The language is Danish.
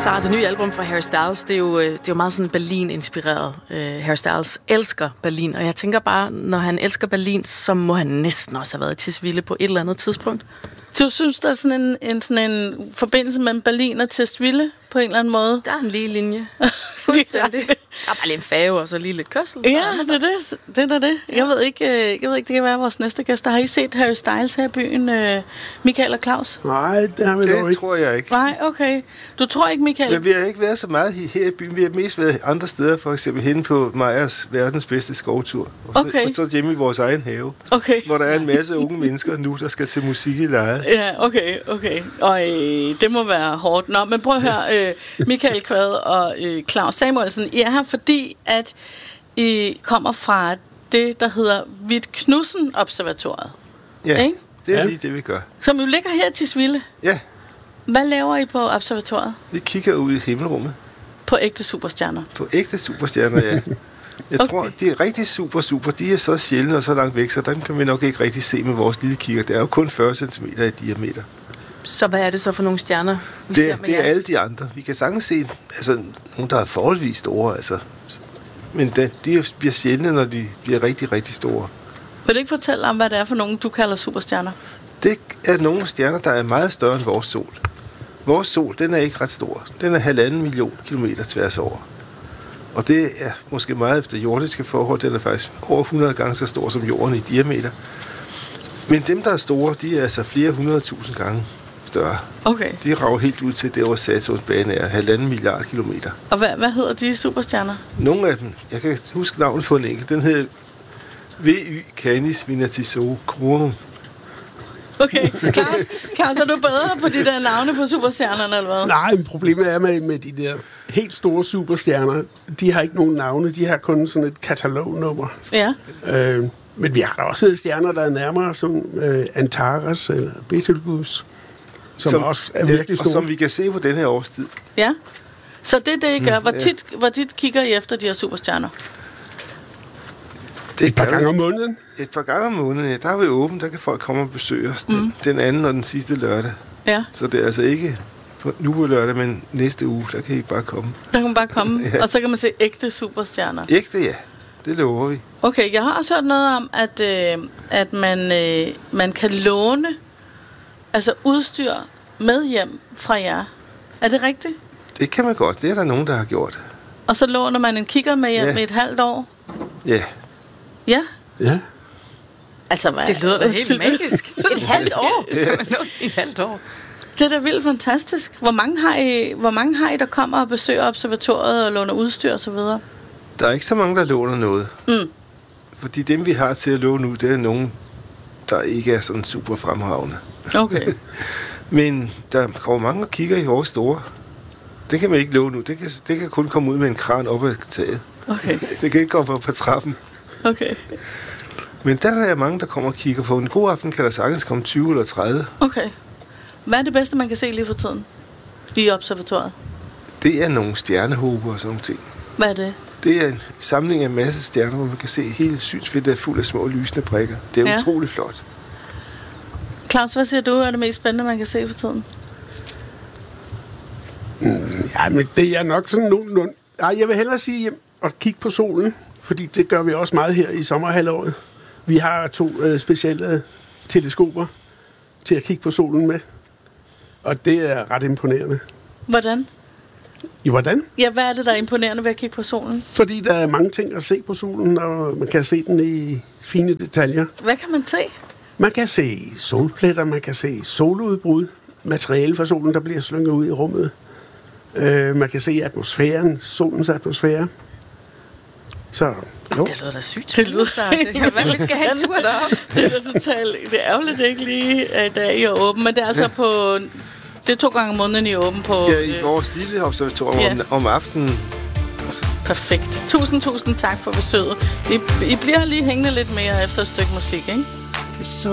Superstar, det nye album fra Harry Styles, det er jo meget sådan Berlin-inspireret. Harry Styles elsker Berlin, og jeg tænker bare, når han elsker Berlin, så må han næsten også have været i Tisvilde på et eller andet tidspunkt. Du synes, der er sådan en forbindelse mellem Berlin og Tisvilde på en eller anden måde? Der er en lige linje. Fuldstændig. Der er bare lige en færge, og så lige lidt kørsel. Ja, det er det. Jeg ved ikke, det kan være vores næste gæst. Har I set Harry Styles her i byen, Michael og Claus? Nej, det har vi dog ikke. Det tror jeg ikke. Nej, okay. Du tror ikke, Michael? Men vi har ikke været så meget her i byen. Vi har mest været andre steder, for eksempel henne på Meyers verdens bedste skovtur. Og så hjemme i vores egen have. Okay. Hvor der er en masse unge mennesker nu, der skal til musik i leje. Ja, okay. Og det må være hårdt. Nå, men prøv at høre, Michael Kvad og Claus Samuelsen, I er her, fordi at I kommer fra det, der hedder Witt-Knudsen-observatoriet. Ja, ikke? Det er lige det, vi gør. Som jo ligger her i Tisvilde. Ja. Hvad laver I på observatoriet? Vi kigger ud i himmelrummet. På ægte superstjerner? På ægte superstjerner, ja. Jeg tror, de er rigtig super. De er så sjældne og så langt væk, så dem kan vi nok ikke rigtig se med vores lille kigger. Det er jo kun 40 cm i diameter. Så hvad er det så for nogle stjerner, vi det, ser med det er alle de andre. Vi kan sagtens se nogle, der er forholdsvis store, men de bliver sjældne, når de bliver rigtig, rigtig store. Vil du ikke fortælle om, hvad det er for nogle, du kalder superstjerner? Det er nogle stjerner, der er meget større end vores sol. Vores sol, den er ikke ret stor. Den er 1,5 million kilometer tværs over. Og det er måske meget efter jordiske forhold. Den er faktisk over 100 gange så stor som jorden i diameter. Men dem, der er store, de er altså flere 100.000 gange større. Okay. De rager helt ud til det, hvor Saturns bane er 1,5 milliard kilometer. Og hvad hedder de superstjerner? Nogle af dem, jeg kan huske navnet på en enkelt, den hedder VY Canis Minatisocorum. Okay, Claus, er du bedre på de der navne på superstjernerne, eller hvad? Nej, men problemet er med de der helt store superstjerner, de har ikke nogen navne, de har kun sådan et katalognummer. Ja. Men vi har da også stjerner, der er nærmere, som Antares eller Betelgeuse, som også er virkelig store. Og som vi kan se på den her årstid. Ja, så det er det, I gør. Hvor tit kigger I efter de her superstjerner? Et par gange om måneden. Et par gange om måneden, ja. Der er vi åbent, der kan folk komme og besøge os den anden og den sidste lørdag. Ja. Så det er altså ikke nu på lørdag, men næste uge, der kan I bare komme. Der kan man bare komme, ja. Og så kan man se ægte superstjerner. Ægte, ja. Det lover vi. Okay, jeg har også hørt noget om, at man kan låne udstyr med hjem fra jer. Er det rigtigt? Det kan man godt. Det er der nogen, der har gjort. Og så låner man en kigger med hjem i et halvt år? Ja. Ja? Ja. Altså, hvad? Det lyder da helt magisk. Et halvt år? Det skal man låne i et halvt år. Det er da vildt fantastisk. Hvor mange har I, der kommer og besøger observatoriet og låner udstyr og så videre? Der er ikke så mange, der låner noget. Fordi dem, vi har til at låne nu, det er nogen, der ikke er sådan super fremragende. Okay. Men der kommer mange og kigger i vores store. Det kan man ikke låne nu. Det kan kun komme ud med en kran op ad taget. Okay. Det kan ikke komme på trappen. Okay. Men der er mange, der kommer og kigger på. En god aften kan der sagtens komme 20 eller 30. Okay. Hvad er det bedste, man kan se lige for tiden i observatoriet? Det er nogle stjernehober og sådan nogle ting. Hvad er det? Det er en samling af masse stjerner, hvor man kan se hele synsfeltet er fuld af små lysende prikker. Det er utrolig flot. Claus, hvad siger du er det mest spændende, man kan se for tiden? Ja, men det er nok sådan nogenlunde. Nej, jeg vil hellere sige hjem og kigge på solen, fordi det gør vi også meget her i sommerhalvåret. Vi har 2 specielle teleskoper til at kigge på solen med, og det er ret imponerende. Hvordan? Hvordan? Ja, hvad er det, der er imponerende ved at kigge på solen? Fordi der er mange ting at se på solen, og man kan se den i fine detaljer. Hvad kan man se? Man kan se solpletter, man kan se soludbrud, materiale fra solen, der bliver slynget ud i rummet. Man kan se atmosfæren, solens atmosfære. Så, jo. Det lyder da sygt. Det lyder så. Vi skal have en tur derop. Det er da totalt. Det er ærgerligt ikke lige, at I er åben, men det er altså på... Det er 2 gange om måneden, I er åben på... Ja, i vores lille observatorium om aftenen. Perfekt. Tusind tak for besøget. I bliver lige hængende lidt mere efter et stykke musik, ikke?